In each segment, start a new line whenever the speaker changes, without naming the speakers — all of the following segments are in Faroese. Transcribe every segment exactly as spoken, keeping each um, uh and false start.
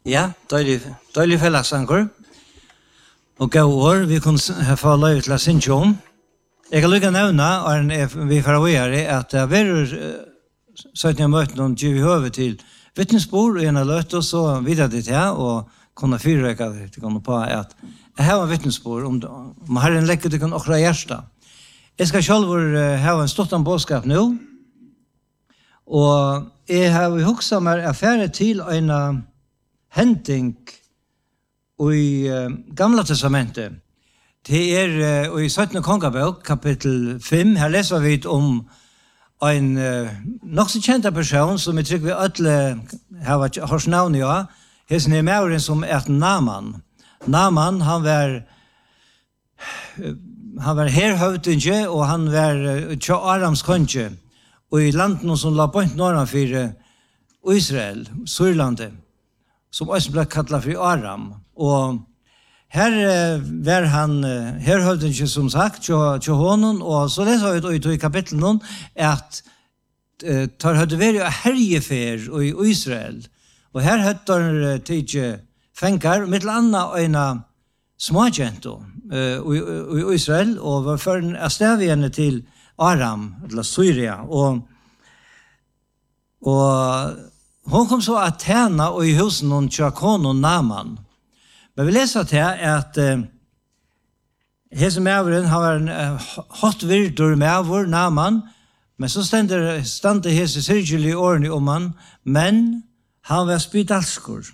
Ja, deilig, deilig fellessanker. Og gå år, vi kunne få løy til å synge om. Jeg kan lykke nevne, og vi får avgjøre, at det er syttende møten om G V Høve til vittnesbord, og en har løtt oss så videre dit her, og kunne fyrrøyke det til å på at jeg har en vittnesbord, om, om Herren lekker til å akkurat hjertet. Jeg skal selv ha en stort bådskap nå, og jeg har hukset meg affære til en henting i uh, Gamla testamentet. Det er uh, i syttende kongabok, kapittel fem. Her leser vi om en uh, nok så kjent person som jeg tror vi alle har hørt navn i ja. Hesten er med som er Naman. Naman, han var uh, han var herhøvdinge, og han var uh, tja Arams konge, og i landet som la point norra for uh, Israel, Sørlandet, som også ble kallet for Aram. Og her uh, var han uh, herhøvdinge, som sagt, tja, tja honom, og så leser vi ut i kapitlen at uh, tar høyde vært å herjefer i Israel. Og her høyde uh, tidlig fengar, mitt annet øyne småkjento uh, i, i Israel, og var for en avstevigende til Aram, eller Syria. Og, og hon kom så att tjäna och i husen hon tjäkon och Naman. Men vi läser till att uh, hese mæveren har en uh, hot virtur mæver Naman, men så stender stande hese sirkjelig i årene om han, men han var spydalskur.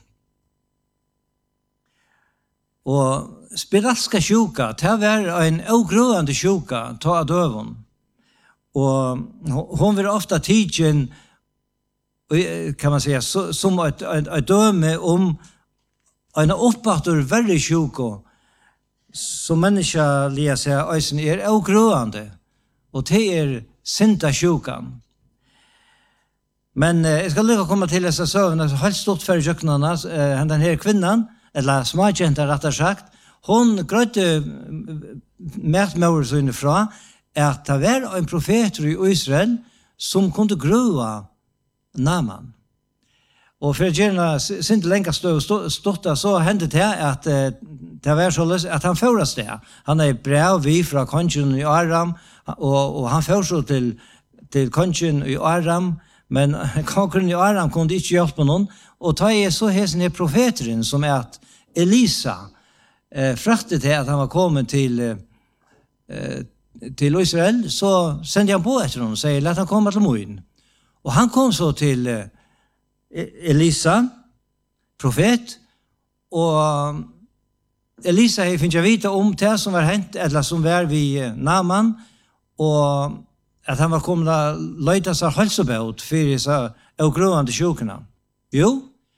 Og spydalska sjuka, det var en ogrøende sjuka, ta av døven. Og hon var ofta tidsen, kan man säga, som ett, ett, ett döme om en uppbattor väldigt sjuk som människa lia sig ösen är ogröande och det är synda sjukan. Men eh, jag ska lycka komma till dessa sövna så helt stort för jöknarna eh, den här kvinnan eller småkjenta rättare sagt hon grötte märt med så inifrån att det var en profet i Israel som kunde gröa Naman. Og for gjerne sint lenge stått så hendte det at uh, det var så løs at han føres det. Han er brev vi fra kongen i Aram, og, og han føres til, til kongen i Aram, men kongen i Aram kunne ikke hjelpe noen, og ta jeg så hesen er profeteren som er at Elisa uh, fraktet til at han var kommet til, uh, til Israel, så sendte han på etter honom og sier, lett han komme til Moen. Og han kom så til uh, Elisa, profet, og Elisa har finnet vite om det som var hent, eller som var vid Naman, og at han var kommet til å løyte seg halsobøt for disse avgrøende sjukene. Jo,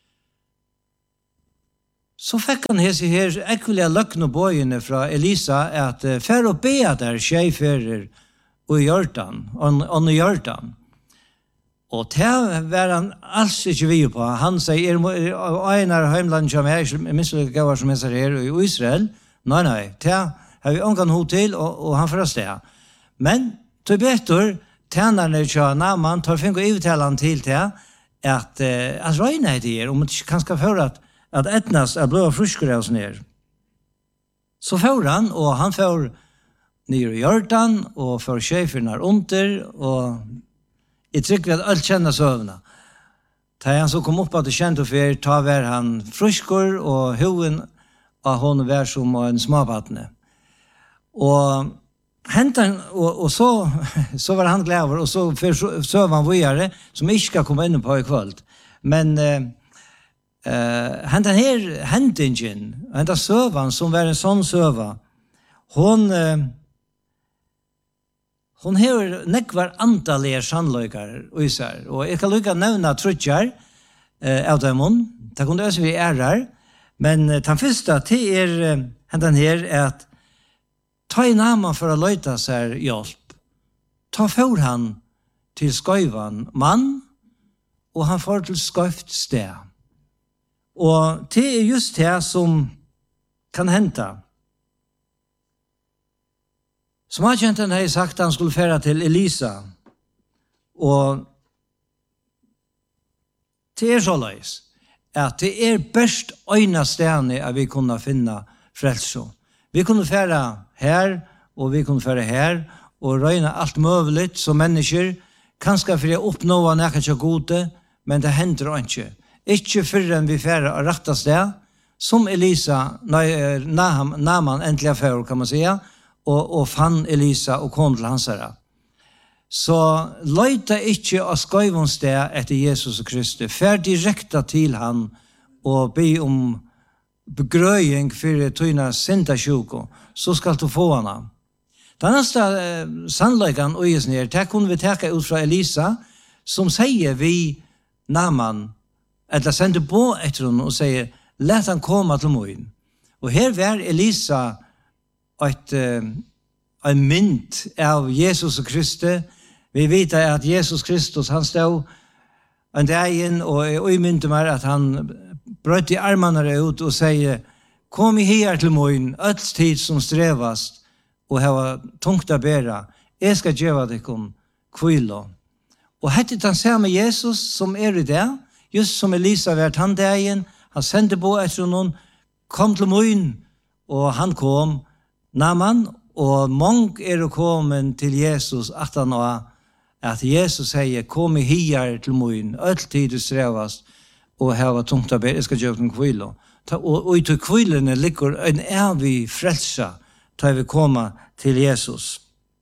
så fikk han hese her ekvelige løkne bøyene fra Elisa at uh, for å be der skjeiferer og i hjørtan, og i hjørtan. Og det var han alls ikke vi på. Han sier, er en av heimlandet som er, jeg minns ikke gavar som er her i Israel. Nei, nei, det har vi omgang hod til, og, og han forrest det. Men, til betur, tjenerne til Naman, tar fink og ivtalen til det, at uh, han røyner det her, om man kan skal føre at, at etnast er blå fruskere og sånn her. Så fører han, og han fører nere i hjørtan, og fører skjeferne under, og jeg trykker at alt kjenner søvnene. Da han så kom opp at det kjente for, ta var han frusker, og hoven av hon var som en småbattene. Og, hentan, og, og så, så var han glad, og så søv han videre, som ikke skal komme inn på i kveld. Men uh, uh, hentan her hentingen, hentan søvan, som var en sånn søva, hon... Uh, Hon har nekvar antallige sannløykar og især. Og jeg kan lukka nevna trutjar eh, av dem hon. Det kunne også vi ærar. Men eh, den første til er eh, hentan her er at ta i Naman for å løyta seg hjelp. Ta for han til skøyvan mann, og han får til skøyft sted. Og det er just det som kan henta. Som agenten har sagt at han skulle fære til Elisa, og til er så løys, at det er best øyne stene at vi kunne finne frelse. Vi kunne fære her, og vi kunne fære her, og røyne alt mulig som mennesker, kanskje for å oppnå noe ikke gode, men det hender ikke. Ikke før enn vi fære å rette sted, som Elisa, nei, Naman endelig før, kan man säga, og, og fann Elisa og kom til hans herre. Så løyta ikke av skøyvån sted etter Jesus Kristus, fær direkta til han og be om begrøying for tøyna syndasjuko, så skal du få hana. Den neste eh, sannløykan og isen her, det kunne vi teka ut fra Elisa, som sier vi Naman, eller sender på etter henne og sier, let han komme til moen. Og her var Elisa et, uh, en mynd av Jesus Kristus. Vi vet at Jesus Kristus, han stod en dag inn, og jeg mynte meg at han brøt i armene ut og sier, kom i her til moen, alt tid som strevast, og hava tungt å bære. Jeg skal gjøre deg om kvilo. Og hette han ser med Jesus som er i det, just som Elisa vært han dagen, han sendte på etter noen, kom til moen, og han kom, Naman, og mange er kommet til Jesus at han var, at Jesus sier, kom i hier til moen, alltid du strevast, og her var tungt å bære, jeg skal gjøre den kvilo. Og, og i til kvilene ligger en evig frelse, til vi kommer til Jesus.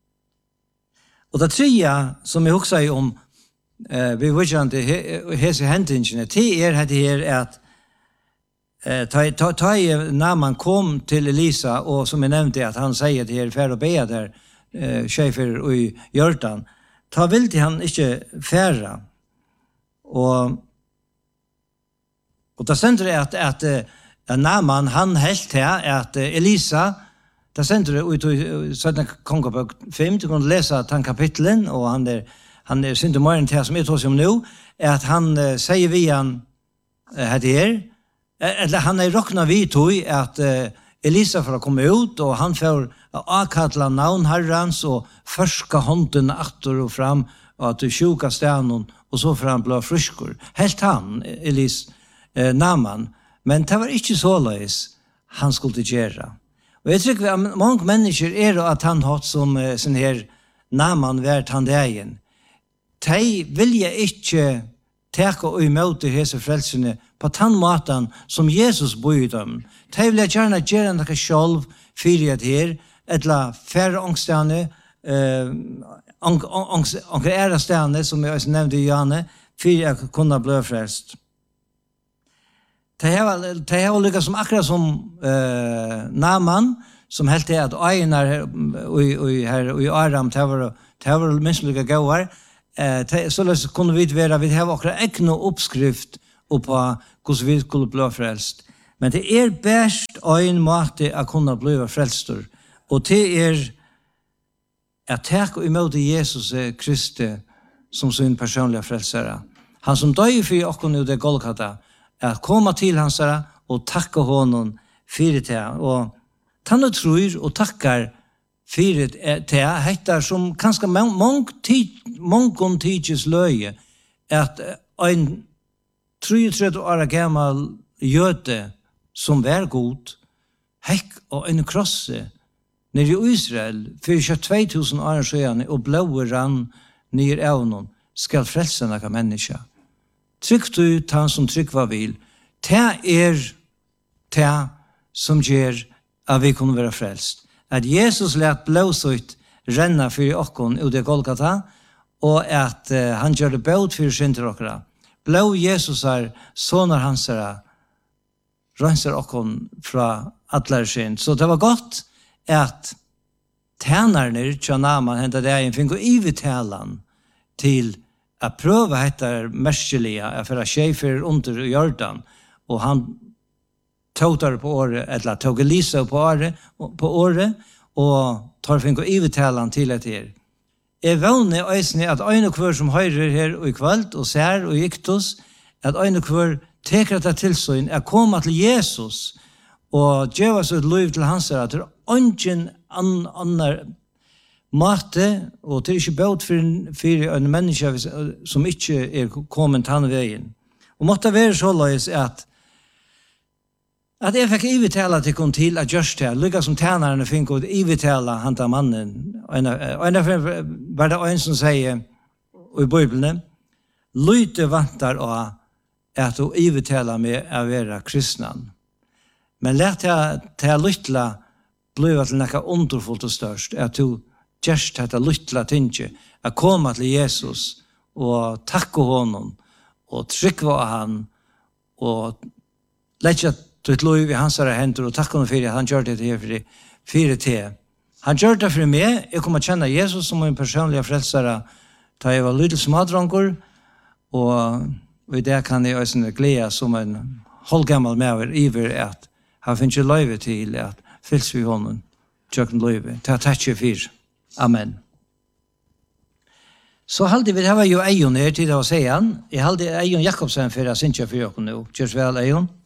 Og det tredje, som jeg også sier om, eh, vi vet ikke at hese hendingene, det er at det er at Eh, ta ta ta när man kom till Elisa och som jag nämnde att han säger till er för att be där eh chefer och i Jordan ta vill till han inte färra och och det sender det att att, att Naman han helt här att Elisa det sender det ut i sådana kongabok fem du kan läsa den kapitlen och han där han är synd mer än det som jag tror som nu är att han uh, säger vi han uh, här eller han är rockna vid tog att uh, Elisa får komma ut och han får akalla navn herrans och förska hånden åter och fram och att du sjuka stenen och så fram blå friskor. Helt han, Elis uh, Naman. Men det var inte så lös han skulle göra. Och jag tycker att många människor är det att han har som uh, sin här Naman värt han dagen. De vill jag inte teka og imøte hese frelsene på den måten som Jesus bor dem. De vil jeg gjerne gjøre noe selv for at her, eller færre angstene, anker ære stene, som jeg også nevnte i Janne, for at kunne bli frelst. De har lykkes som akkurat som uh, Naman, som helt er at øyene her i Aram, det var minst lykke gøyere, Eh, så kunne vi være, vi har akkurat ikke noe oppskrift på hvordan vi skulle bli frelst. Men det er best en måte å kunne bli frelst. Og det er at takke imot Jesus Kristus som sin personlige frelsere. Han som døg for oss ut i Golgata, er å komme til hans og takke honom for det. Og han tror og takker fyrir det hettar som kanskje mångon tidsis løye at ein trettiotre år gammal jøde som var god hekk og en krosse nere i Israel fyrir två tusen år siden og blåe rann nere av noen skal frelse noen menneska. Trykk du han som trykk var vil. Det er det som gjør at vi kunne være frelst. At Jesus lät blåsut renna för okkon ut i Golgata och att uh, han gjorde båt för synder okra. Blå Jesus är sonar hansara rensar okkon från alla synd. Så det var gott att tjänarna tja Naman hända det en finko ivitalan till att pröva detta märkeliga för att chefer under Jordan och han tåtar på året, eller tog Elisa på året, på året og tar fink og ivetalan til et her. Jeg vågner øyne at øyne kvar som høyrer her og i kveld, og ser og giktos, at øyne kvar teker det til seg, er kommet til Jesus, og gjør oss et liv til hans her, at det er ingen annen måte, og det er ikke båt for, for en menneske som ikke er kommet til han veien. Og måtte være så løs at at jeg fikk ivitala til kun til at gjørst til, lykka som tænerne fikk å ivitala han til mannen. Og en av var det en som sier i Bibelen, lyte vantar av at du ivitala med å være kristnan. Men lett jeg til å lytla blir til noe underfullt og størst, at du gjørst til å lytla tinge, at komme til Jesus og takke honom, og trykke av han, og lette ditt lov i hans hender, og takke honom for at han gjør det her for fire til. Han gjør det for meg, jeg kommer kjenne Jesus som min personlige frelsere, da jeg var lydel som adranker, og, og i det kan jeg også glede som en halvgammel med iver at han finner ikke løyve til at fylls vi honom, tjøkken løyve. Ta takk for. Amen. Så halde vi, det var jo Eion her til å si han. Jeg halde Eion Jakobsen for å synge for dere nå. Kjørs vel, Eion.